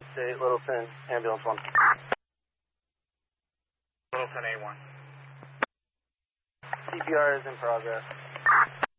State, Littleton, ambulance 1. Littleton A1. CPR is in progress.